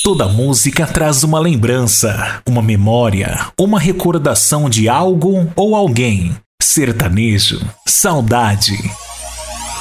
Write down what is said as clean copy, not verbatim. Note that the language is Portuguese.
Toda música traz uma lembrança, uma memória, uma recordação de algo ou alguém. Sertanejo, saudade.